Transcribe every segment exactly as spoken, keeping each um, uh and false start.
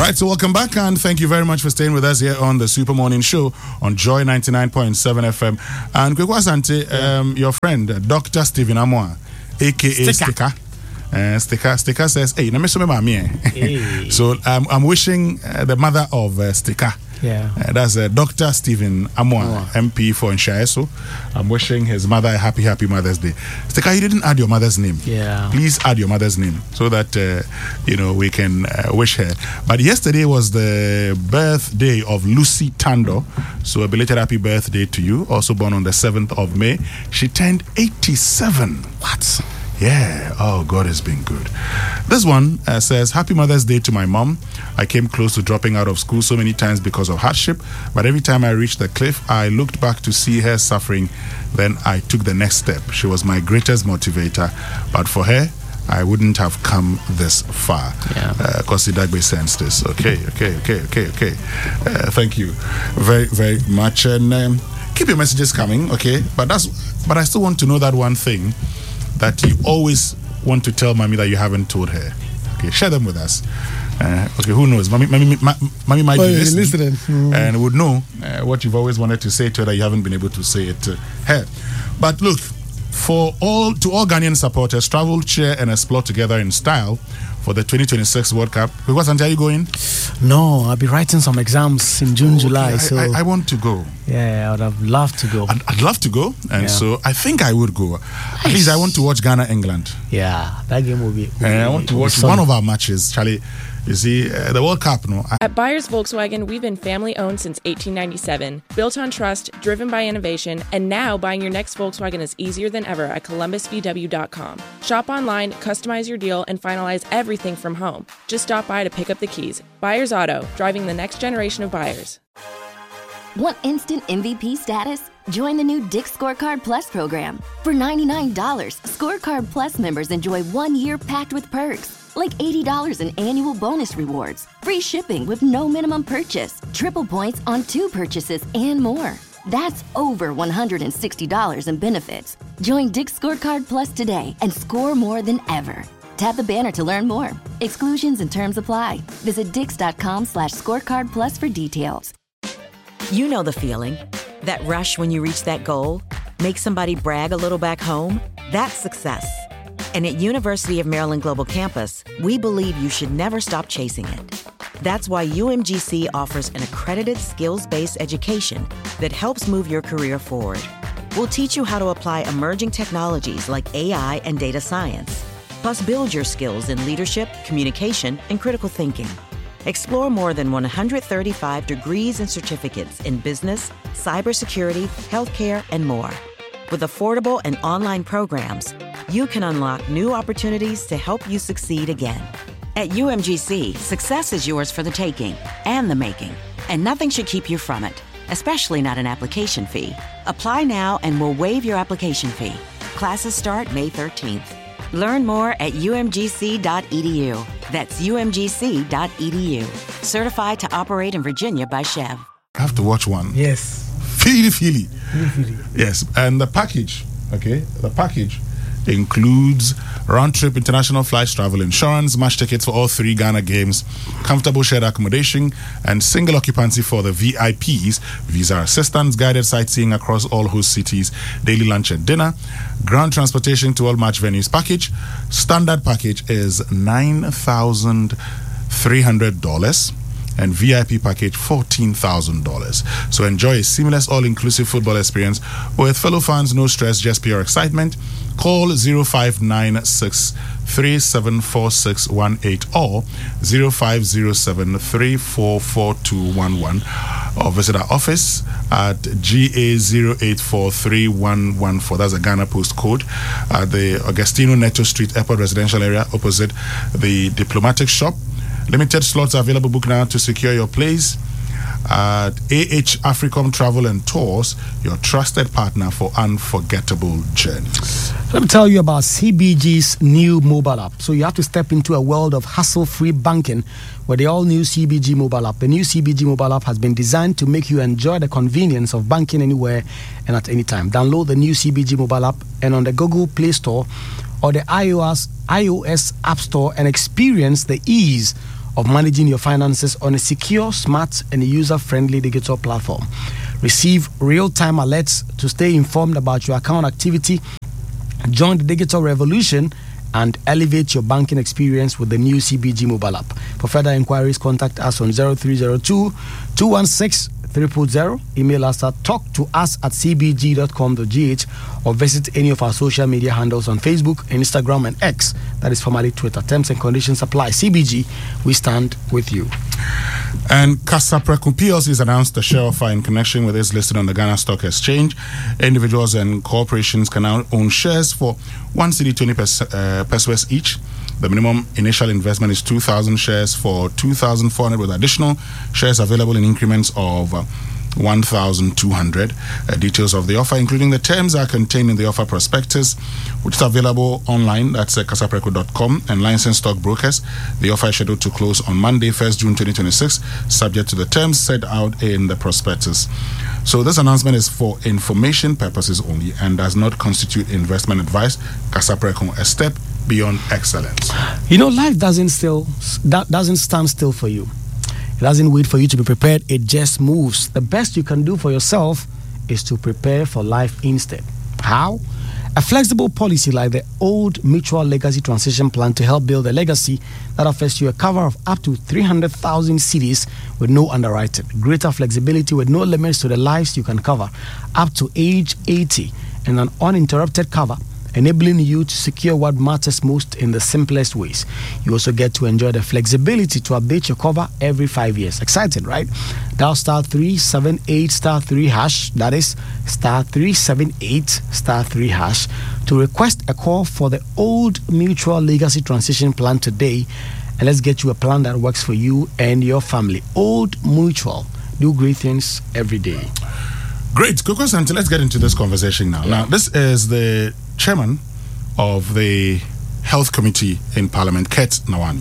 right, so welcome back, and thank you very much for staying with us here on the Super Morning Show on Joy ninety-nine point seven F M. And Kwekwa Asante, um, your friend, Doctor Stephen Amoah, a k a. Sticker. Uh, Sticker, Sticker says, hey, let me show me hey. So um, I'm wishing uh, the mother of uh, Sticker. Yeah. Uh, that's uh, Doctor Stephen Amoah, oh. M P for Nshaeso. I'm wishing his mother a happy, happy Mother's Day. Sticker, you didn't add your mother's name. Yeah. Please add your mother's name so that, uh, you know, we can uh, wish her. But yesterday was the birthday of Lucy Tando. So a belated happy birthday to you. Also born on the seventh of May. She turned eighty-seven. What? Yeah, oh, God has been good. This one uh, says, Happy Mother's Day to my mom. I came close to dropping out of school so many times because of hardship, but every time I reached the cliff, I looked back to see her suffering. Then I took the next step. She was my greatest motivator, but for her, I wouldn't have come this far. Yeah. Because uh, Dagbe sensed this. Okay, okay, okay, okay, okay. Uh, thank you very, very much. And um, keep your messages coming, okay? But that's. But I still want to know that one thing that you always want to tell mommy that you haven't told her. Okay, share them with us. Uh, okay, who knows? Mommy, mommy, mommy might oh, be listening, listening. Mm. and would know uh, what you've always wanted to say to her that you haven't been able to say it to her. But look, for all to all Ghanaian supporters, travel, cheer, and explore together in style for the twenty twenty-six World Cup. Because Sanjay, are you going? No, I'll be writing some exams in June, oh, okay. July. I, so I, I want to go. Yeah, I would have loved to go. I'd, I'd love to go, and yeah. so I think I would go. Nice. At least I want to watch Ghana England. Yeah, that game will be. Will and be I want to watch one of our matches, Charlie. You see, uh, the World Cup, no? I- At Byers Volkswagen, we've been family-owned since eighteen ninety-seven, built on trust, driven by innovation, and now buying your next Volkswagen is easier than ever at columbus v w dot com. Shop online, customize your deal, and finalize everything from home. Just stop by to pick up the keys. Byers Auto, driving the next generation of buyers. Want instant M V P status? Join the new Dick's Scorecard Plus program. For ninety-nine dollars, Scorecard Plus members enjoy one year packed with perks, like eighty dollars in annual bonus rewards, free shipping with no minimum purchase, triple points on two purchases, and more. That's over one hundred sixty dollars in benefits. Join Dick's Scorecard Plus today and score more than ever. Tap the banner to learn more. Exclusions and terms apply. Visit dix.com slash scorecard plus for details. You know the feeling. That rush when you reach that goal? Make somebody brag a little back home? That's success. And at University of Maryland Global Campus, we believe you should never stop chasing it. That's why U M G C offers an accredited skills-based education that helps move your career forward. We'll teach you how to apply emerging technologies like A I and data science, plus build your skills in leadership, communication, and critical thinking. Explore more than one hundred thirty-five degrees and certificates in business, cybersecurity, healthcare, and more. With affordable and online programs, you can unlock new opportunities to help you succeed again. At U M G C, success is yours for the taking and the making, and nothing should keep you from it, especially not an application fee. Apply now and we'll waive your application fee. Classes start May thirteenth. Learn more at u m g c dot e d u. That's u m g c dot e d u. Certified to operate in Virginia by Chev. I have to watch one. Yes. Feely, feely. Feely, feely. Yes, and the package, okay, the package includes round-trip international flights, travel insurance, match tickets for all three Ghana games, comfortable shared accommodation, and single occupancy for the V I Ps, visa assistance, guided sightseeing across all host cities, daily lunch and dinner, ground transportation to all match venues package. Standard package is nine thousand three hundred dollars. And V I P package fourteen thousand dollars. So enjoy a seamless all-inclusive football experience with fellow fans, no stress, just pure excitement. Call zero five nine six three seven four six one eight or zero five zero seven three four four two one one or visit our office at G A zero eight four three one one four. That's a Ghana postcode at the Augustino Neto Street Airport Residential Area opposite the Diplomatic Shop. Limited slots are available. Book now to secure your place at A H Africom Travel and Tours, your trusted partner for unforgettable journeys. Let me tell you about C B G's new mobile app. So you have to step into a world of hassle-free banking with the all-new C B G mobile app. The new C B G mobile app has been designed to make you enjoy the convenience of banking anywhere and at any time. Download the new C B G mobile app and on the Google Play Store or the iOS iOS App Store and experience the ease of managing your finances on a secure, smart, and user-friendly digital platform. Receive real-time alerts to stay informed about your account activity. Join the digital revolution and elevate your banking experience with the new C B G mobile app. For further inquiries, contact us on zero three zero two, two one six, three zero zero. Email us at talk to us at c b g dot com dot g h or visit any of our social media handles on Facebook, Instagram, and X. That is formerly Twitter. Terms and conditions apply. C B G, we stand with you. And Kasapreko P L C has announced a share offer in connection with its listing on the Ghana Stock Exchange. Individuals and corporations can now own shares for one cedi twenty uh, pesos each. The minimum initial investment is two thousand shares for two thousand four hundred, with additional shares available in increments of uh, one thousand two hundred. Uh, details of the offer, including the terms, are contained in the offer prospectus, which is available online. That's uh, kasapreko dot com and licensed stockbrokers. The offer is scheduled to close on Monday, first June twenty twenty-six, subject to the terms set out in the prospectus. So this announcement is for information purposes only and does not constitute investment advice. Kasapreko, a step beyond excellence. You know, life doesn't still that doesn't stand still for you. It doesn't wait for you to be prepared. It just moves. The best you can do for yourself is to prepare for life instead. How? A flexible policy like the Old Mutual Legacy Transition Plan to help build a legacy that offers you a cover of up to three hundred thousand cedis with no underwriting, greater flexibility with no limits to the lives you can cover, up to age eighty, and an uninterrupted cover, enabling you to secure what matters most in the simplest ways. You also get to enjoy the flexibility to update your cover every five years. Exciting, right? Dial star three seven eight star three hash, that is star three seven eight star three hash, to request a call for the Old Mutual Legacy Transition Plan today, and let's get you a plan that works for you and your family. Old Mutual, do great things every day. Great. Koko Santi, let's get into this conversation now. Yeah. Now, this is the chairman of the Health Committee in Parliament, Kurt Nawani.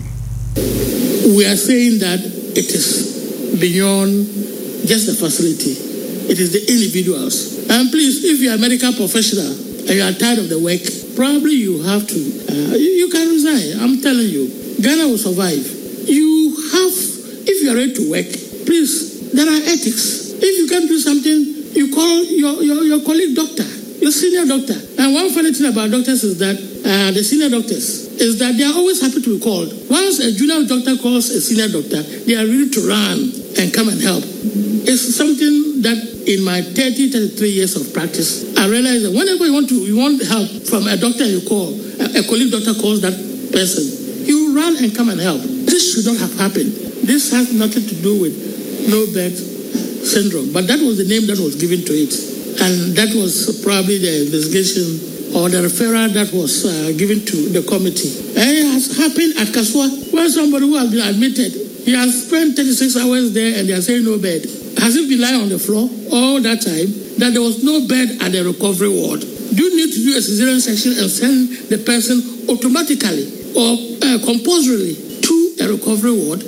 We are saying that it is beyond just the facility. It is the individuals. And please, if you are a medical professional and you are tired of the work, probably you have to, uh, you, you can resign. I'm telling you, Ghana will survive. You have, if you are ready to work, please, there are ethics. If you can do something, you call your, your, your colleague doctor, your senior doctor. And one funny thing about doctors is that uh, the senior doctors is that they are always happy to be called. Once a junior doctor calls a senior doctor, they are ready to run and come and help. It's something that in my thirty, thirty-three years of practice, I realized that whenever you want to, you want help from a doctor you call, a, a colleague doctor calls that person, you run and come and help. This should not have happened. This has nothing to do with no bed syndrome, but that was the name that was given to it, and that was probably the investigation or the referral that was uh, given to the committee. And it has happened at Kaswa, where somebody who has been admitted, he has spent thirty-six hours there and they are saying no bed. Has he been lying on the floor all that time that there was no bed at the recovery ward? Do you need to do a cesarean section and send the person automatically or uh, compulsorily to a recovery ward?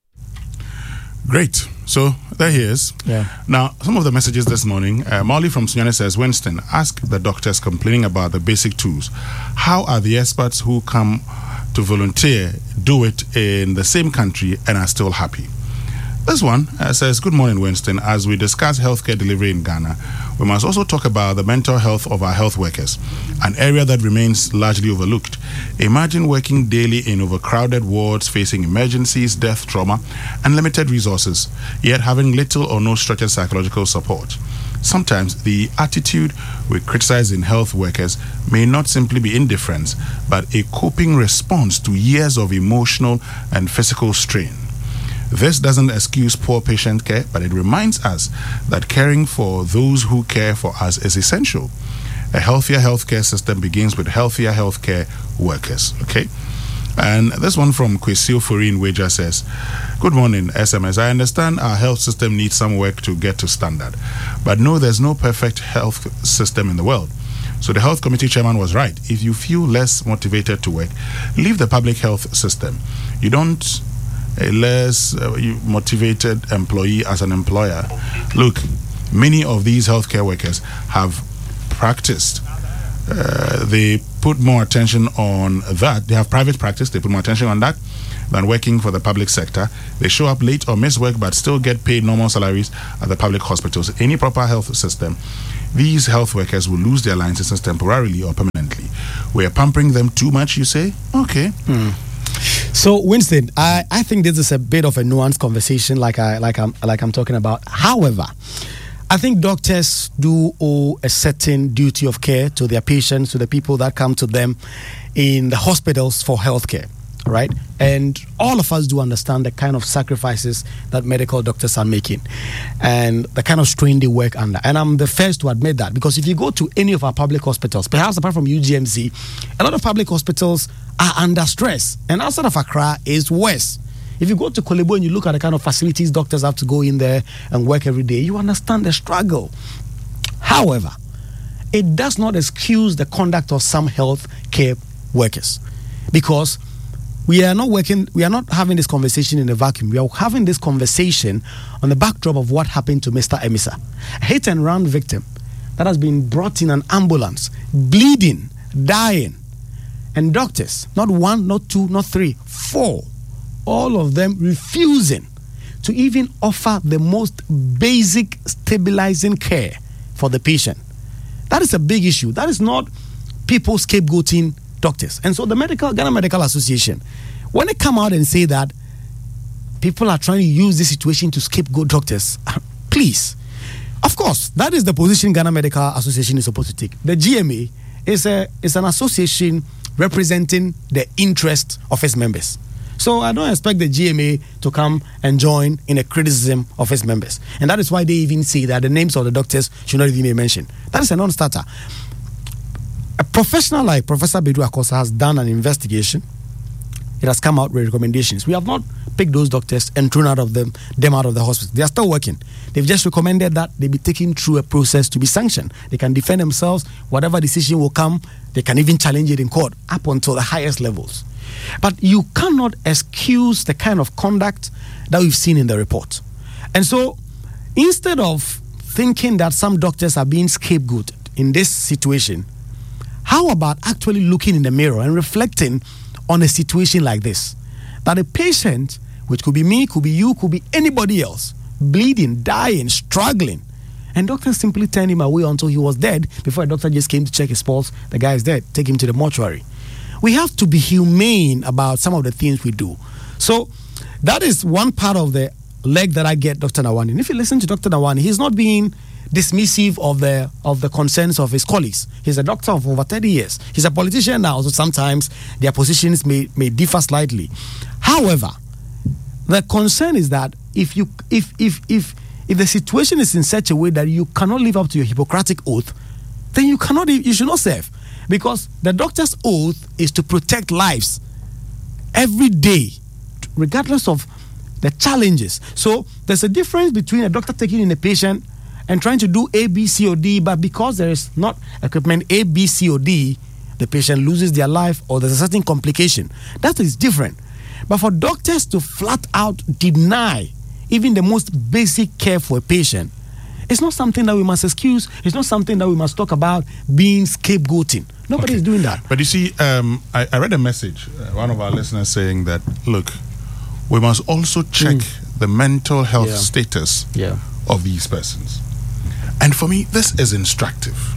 Great. So there he is. Yeah. Now, some of the messages this morning. Uh, Molly from Sunyane says, Winston, ask the doctors complaining about the basic tools. How are the experts who come to volunteer do it in the same country and are still happy? This one uh, says, good morning, Winston. As we discuss healthcare delivery in Ghana, we must also talk about the mental health of our health workers, an area that remains largely overlooked. Imagine working daily in overcrowded wards, facing emergencies, death, trauma, and limited resources, yet having little or no structured psychological support. Sometimes the attitude we criticize in health workers may not simply be indifference, but a coping response to years of emotional and physical strain. This doesn't excuse poor patient care, but it reminds us that caring for those who care for us is essential. A healthier healthcare system begins with healthier healthcare workers, okay? And this one from Kwesio Foreign Wager says, good morning, S M S. I understand our health system needs some work to get to standard, but no, there's no perfect health system in the world. So the health committee chairman was right. If you feel less motivated to work, leave the public health system. You don't a less uh, motivated employee as an employer. Look, many of these healthcare workers have practiced. Uh, they put more attention on that. They have private practice. They put more attention on that. than working for the public sector. They show up late or miss work but still get paid normal salaries at the public hospitals. Any proper health system, these health workers will lose their licenses temporarily or permanently. We are pampering them too much, you say? Okay. Hmm. So, Winston, I, I think this is a bit of a nuanced conversation, like I like I'm like I'm talking about. However, I think doctors do owe a certain duty of care to their patients, to the people that come to them in the hospitals for healthcare, right? And all of us do understand the kind of sacrifices that medical doctors are making and the kind of strain they work under. And I'm the first to admit that, because if you go to any of our public hospitals, perhaps apart from U G M C, a lot of public hospitals are under stress. And outside of Accra is worse. If you go to Kolebo and you look at the kind of facilities doctors have to go in there and work every day, you understand the struggle. However, it does not excuse the conduct of some health care workers, because we are not working, we are not having this conversation in a vacuum. We are having this conversation on the backdrop of what happened to Mister Emisa, a hit and run victim that has been brought in an ambulance, bleeding, dying, and doctors, not one, not two, not three, four, all of them refusing to even offer the most basic stabilizing care for the patient. That is a big issue. That is not people scapegoating doctors. And so the medical Ghana Medical Association, when they come out and say that people are trying to use this situation to scapegoat doctors, please. Of course, that is the position Ghana Medical Association is supposed to take. The G M A is a is an association representing the interest of its members. So I don't expect the G M A to come and join in a criticism of its members. And that is why they even say that the names of the doctors should not even be mentioned. That is a non-starter. A professional like Professor Bedu Akosa has done an investigation. It has come out with recommendations. We have not picked those doctors and thrown out of them, them out of the hospital. They are still working. They've just recommended that they be taken through a process to be sanctioned. They can defend themselves. Whatever decision will come, they can even challenge it in court up until the highest levels. But you cannot excuse the kind of conduct that we've seen in the report. And so, instead of thinking that some doctors are being scapegoated in this situation, how about actually looking in the mirror and reflecting on a situation like this? That a patient, which could be me, could be you, could be anybody else, bleeding, dying, struggling, and doctors simply turned him away until he was dead before a doctor just came to check his pulse. The guy is dead. Take him to the mortuary. We have to be humane about some of the things we do. So that is one part of the leg that I get Doctor Nawani. And if you listen to Doctor Nawani, he's not being dismissive of the of the concerns of his colleagues. He's a doctor of over thirty years. He's a politician now, so sometimes their positions may, may differ slightly. However, the concern is that if you if if if if the situation is in such a way that you cannot live up to your Hippocratic oath, then you cannot you should not serve. Because the doctor's oath is to protect lives every day, regardless of the challenges. So there's a difference between a doctor taking in a patient and trying to do A, B, C, or D, but because there is not equipment A, B, C, or D, the patient loses their life or there's a certain complication. That is different. But for doctors to flat out deny even the most basic care for a patient, it's not something that we must excuse. It's not something that we must talk about being scapegoating. Nobody okay. is doing that. But you see, um, I, I read a message, uh, one of our listeners saying that, look, we must also check mm. the mental health yeah. status yeah. of these persons. And for me, this is instructive.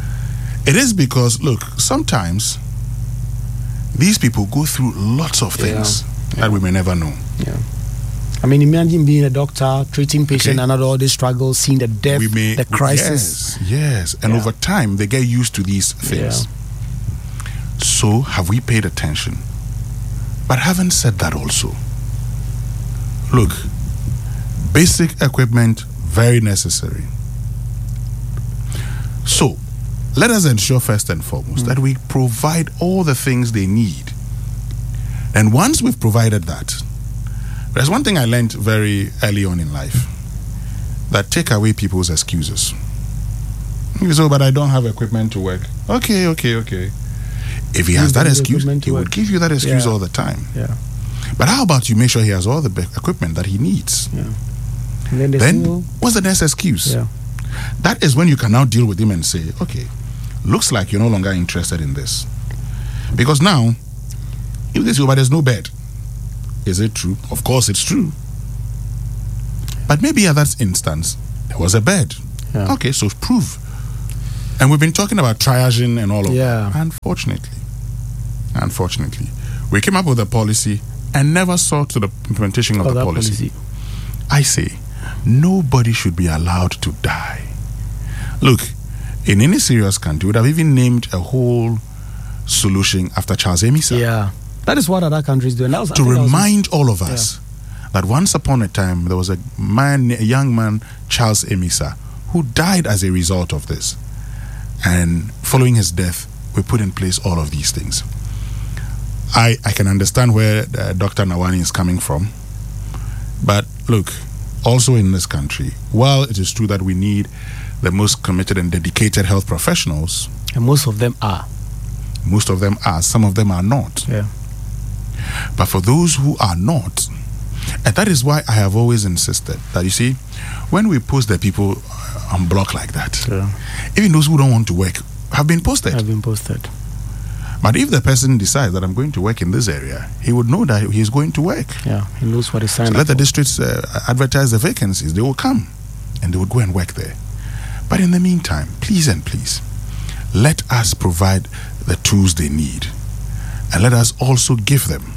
It is because, look, sometimes these people go through lots of things yeah. Yeah. that we may never know. Yeah. I mean, imagine being a doctor, treating patients, okay. and all these struggles, seeing the death, we may, the crisis. Yes, yes. And yeah. over time, they get used to these things. Yeah. So, have we paid attention? But having said that also, look, basic equipment, very necessary. So, let us ensure first and foremost mm. that we provide all the things they need. And once we've provided that, there's one thing I learned very early on in life, that take away people's excuses. You say, oh, but I don't have equipment to work. Okay, okay, okay. If he has that excuse, he would give you that excuse yeah. all the time. Yeah. But how about you make sure he has all the equipment that he needs? Yeah. And then then still, what's the next excuse? Yeah. That is when you can now deal with him and say, okay, looks like you're no longer interested in this. Because now, if this is over, there's no bed. Is it true? Of course it's true. But maybe at that instance, there was a bed. Yeah. Okay, so prove. And we've been talking about triaging and all of Yeah. that. Unfortunately, unfortunately, we came up with a policy and never saw to the implementation of Oh, the that policy. policy. I say, nobody should be allowed to die. Look, in any serious country, would have even named a whole solution after Charles Emisa. Yeah. That is what other countries do. And that was, I To think that was- remind all of us that once upon a time there was a man, a young man, Charles Emisa, who died as a result of this. And following his death, we put in place all of these things. I, I can understand where uh, Doctor Nawani is coming from. But look, also in this country, while it is true that we need the most committed and dedicated health professionals, and most of them are. most of them are, some of them are not. Yeah. But for those who are not, and that is why I have always insisted that, you see, when we post the people on block like that, Yeah. even those who don't want to work have been posted. Have been posted. But if the person decides that I'm going to work in this area, he would know that he's going to work. Yeah. He knows what he So signed let up the for. districts uh, advertise the vacancies. They will come and they would go and work there. But in the meantime, please and please, let us provide the tools they need. And let us also give them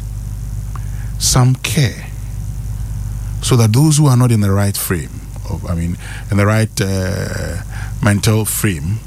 some care so that those who are not in the right frame, of, I mean, in the right uh, mental frame,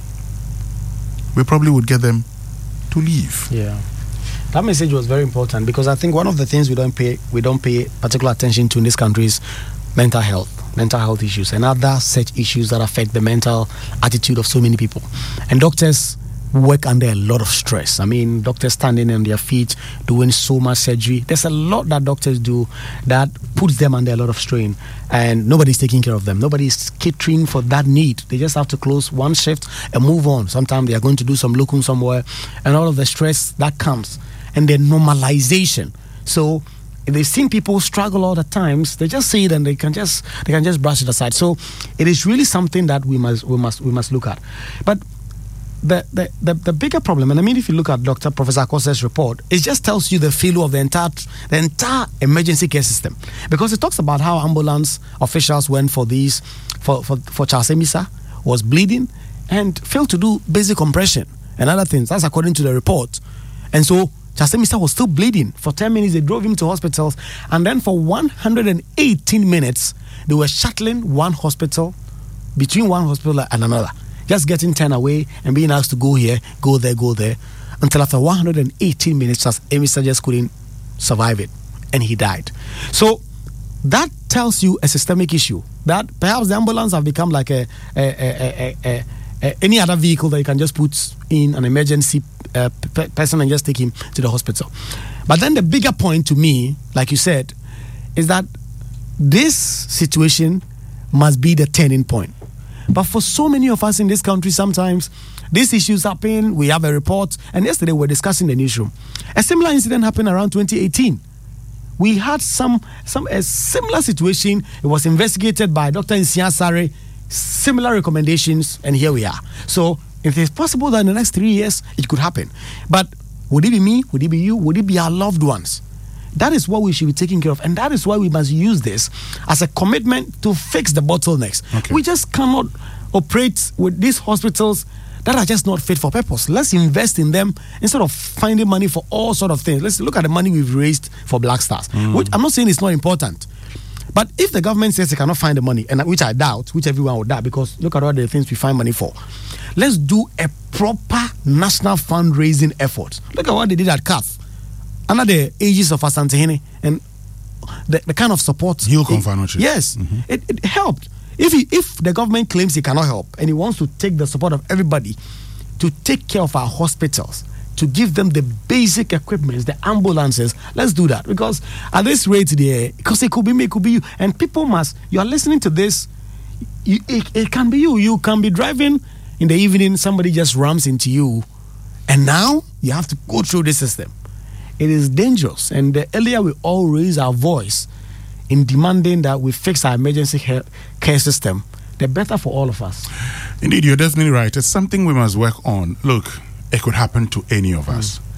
we probably would get them to leave. Yeah. That message was very important because I think one of the things we don't pay we don't pay particular attention to in this country is mental health, mental health issues and other such issues that affect the mental attitude of so many people. And doctors work under a lot of stress. I mean, doctors standing on their feet, doing so much surgery. There's a lot that doctors do that puts them under a lot of strain, and nobody's taking care of them. Nobody's catering for that need. They just have to close one shift and move on. Sometimes they are going to do some locum somewhere, and all of the stress that comes, and the normalization. So if they've seen people struggle all the times, they just see it and they can just they can just brush it aside. So it is really something that we must we must we must look at. But The, the, the, the bigger problem, and I mean, if you look at Doctor Professor Akose's report, it just tells you the failure of the entire the entire emergency care system, because it talks about how ambulance officials went for these for for, for Charles Emisa, was bleeding and failed to do basic compression and other things. That's according to the report. And so Charles Emisa was still bleeding for ten minutes. They drove him to hospitals, and then for one hundred eighteen minutes they were shuttling one hospital between one hospital and another, just getting turned away and being asked to go here, go there, go there, until after one hundred eighteen minutes, Charles Emisa just couldn't survive it, and he died. So that tells you a systemic issue, that perhaps the ambulance have become like a, a, a, a, a, a any other vehicle that you can just put in an emergency uh, p- person and just take him to the hospital. But then the bigger point to me, like you said, is that this situation must be the turning point. But for so many of us in this country, sometimes these issues happen, we have a report, and yesterday we were discussing in the newsroom. A similar incident happened around twenty eighteen. We had some, some a similar situation. It was investigated by Doctor Nsia Sare, similar recommendations, and here we are. So if it's possible that in the next three years, it could happen. But would it be me? Would it be you? Would it be our loved ones? That is what we should be taking care of, and that is why we must use this as a commitment to fix the bottlenecks. Okay. We just cannot operate with these hospitals that are just not fit for purpose. Let's invest in them instead of finding money for all sort of things. Let's look at the money we've raised for Black Stars, Mm. which I'm not saying it's not important. But if the government says they cannot find the money, and which I doubt, which everyone would doubt, because look at all the things we find money for. Let's do a proper national fundraising effort. Look at what they did at C A F. Under the aegis of Asantehene and the, the kind of support. Hill it- Conference. Yes, Mhm. it, it helped. If he, if the government claims he cannot help and he wants to take the support of everybody to take care of our hospitals, to give them the basic equipment, the ambulances, let's do that. Because at this rate there, because it could be me, it could be you, and people must, you are listening to this, you, it, it can be you. You can be driving in the evening, somebody just rams into you, and now you have to go through the system. It is dangerous, and the earlier we all raise our voice in demanding that we fix our emergency care, care system, the better for all of us. Indeed, you're definitely right. It's something we must work on. Look, it could happen to any of us.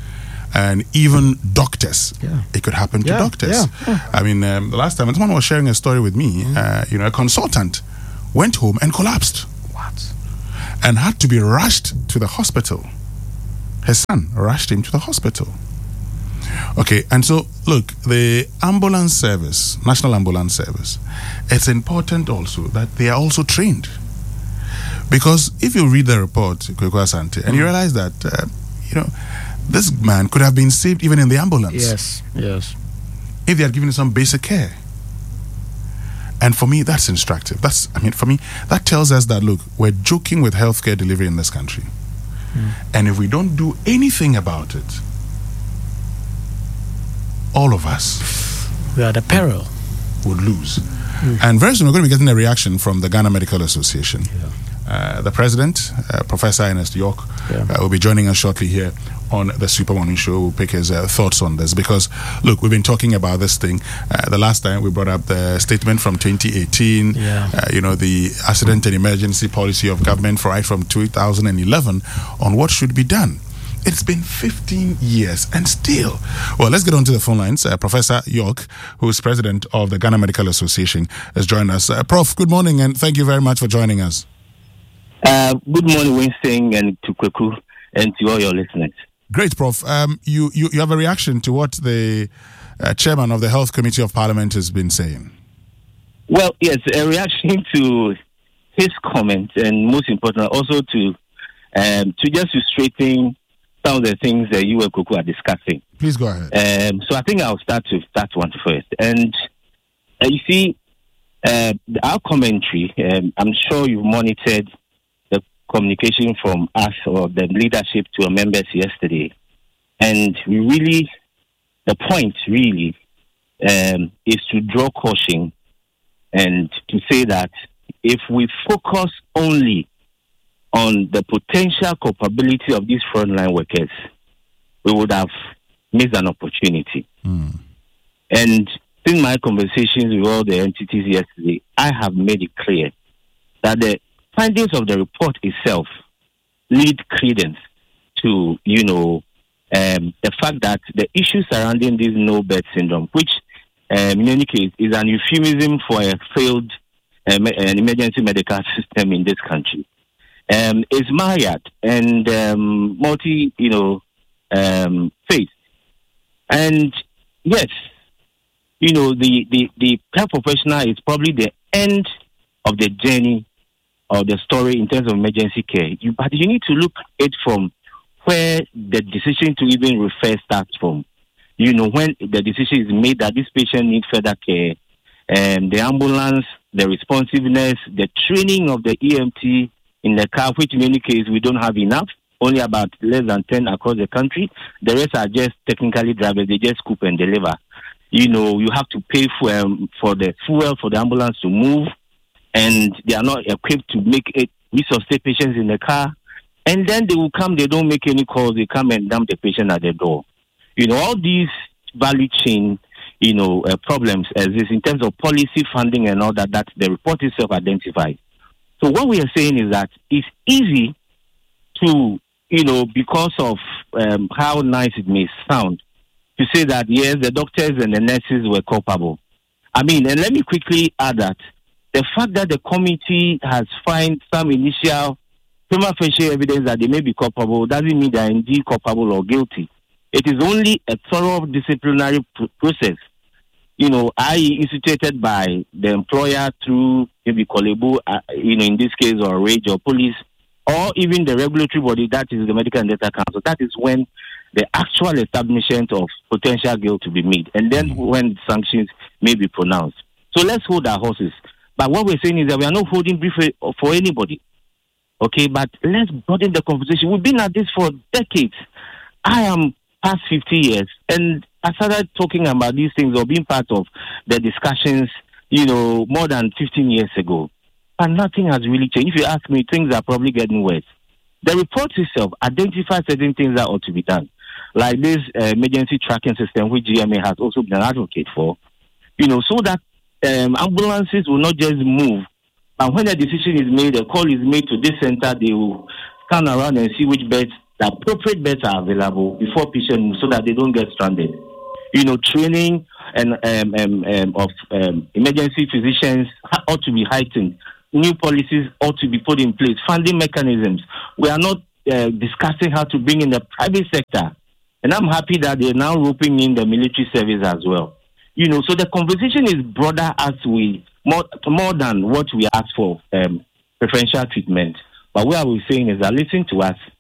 and even doctors. Yeah. It could happen to Yeah, doctors. yeah, yeah. I mean, um, the last time someone was sharing a story with me, Mm. uh, you know, a consultant went home and collapsed What? and had to be rushed to the hospital. His son rushed him to the hospital. Okay, and so look, the ambulance service, National Ambulance Service, it's important also that they are also trained. Because if you read the report, Kweku Asante, and you realize that, uh, you know, this man could have been saved even in the ambulance Yes, yes. if they had given him some basic care. And for me, that's instructive. That's, I mean, for me, that tells us that, look, we're joking with healthcare delivery in this country. Mm. And if we don't do anything about it, all of us We are at the peril. would lose. Mm. And very soon we're going to be getting a reaction from the Ghana Medical Association. Yeah. Uh, the president, uh, Professor Ernest York, Yeah. uh, will be joining us shortly here on the Super Morning Show. We'll pick his uh, thoughts on this because, look, we've been talking about this thing. Uh, the last time we brought up the statement from twenty eighteen, Yeah. uh, you know, the accident and emergency policy of government right from two thousand eleven on what should be done. It's been fifteen years and still. Well, let's get on to the phone lines. Uh, Professor York, who is president of the Ghana Medical Association, has joined us. Uh, Prof, good morning and thank you very much for joining us. Uh, good morning, Winston, and to Kweku, and to all your listeners. Great, Prof. Um, you, you, you have a reaction to what the uh, chairman of the Health Committee of Parliament has been saying. Well, yes, a reaction to his comments, and most importantly, also to um, to just straighten some of the things that you and Kweku are discussing. Please go ahead. Um, so I think I'll start with that one first. And uh, you see, uh, our commentary, um, I'm sure you monitored the communication from us or the leadership to our members yesterday. And we really, the point really um, is to draw caution and to say that if we focus only on the potential culpability of these frontline workers, we would have missed an opportunity. Mm. And in my conversations with all the entities yesterday, I have made it clear that the findings of the report itself lead credence to, you know, um, the fact that the issue surrounding this no-birth syndrome, which um, in any case is an euphemism for a failed um, an emergency medical system in this country, um, is mired and um, multi, you know, um, faith. And yes, you know, the, the, the health professional is probably the end of the journey or the story in terms of emergency care. You, but you need to look at it from where the decision to even refer starts from. You know, when the decision is made that this patient needs further care, and the ambulance, the responsiveness, the training of the E M T in the car, which in many cases we don't have enough, only about less than ten across the country. The rest are just technically drivers. They just scoop and deliver. You know, you have to pay for, um, for the fuel for the ambulance to move, and they are not equipped to make it resuscitate patients in the car. And then they will come, they don't make any calls, they come and dump the patient at the door. You know, all these value chain, you know, uh, problems exist in terms of policy funding and all that, that the report itself identifies. So what we are saying is that it's easy to, you know, because of um, how nice it may sound, to say that, yes, the doctors and the nurses were culpable. I mean, and let me quickly add that the fact that the committee has found some initial prima facie evidence that they may be culpable doesn't mean they are indeed culpable or guilty. It is only a thorough disciplinary pr- process, you know, that is instituted by the employer through maybe Kolebu, uh, you know, in this case, or RAGE or police, or even the regulatory body, that is the Medical and Dental Council. That is when the actual establishment of potential guilt to be made, and then when sanctions may be pronounced. So let's hold our horses. But what we're saying is that we are not holding brief for anybody. Okay, but let's broaden the conversation. We've been at this for decades. I am past fifty years, and I started talking about these things or being part of the discussions, you know, more than fifteen years ago. And nothing has really changed. If you ask me, things are probably getting worse. The report itself identifies certain things that ought to be done, like this uh, emergency tracking system, which G M A has also been an advocate for, you know, so that um, ambulances will not just move. And when a decision is made, a call is made to this center, they will scan around and see which beds the appropriate beds are available before patients so that they don't get stranded. You know, training and um, um, um, of um, emergency physicians ought to be heightened. New policies ought to be put in place. Funding mechanisms. We are not uh, discussing how to bring in the private sector. And I'm happy that they're now roping in the military service as well. You know, so the conversation is broader as we, more, more than what we ask for, um, preferential treatment. But what we're saying is that listen to us.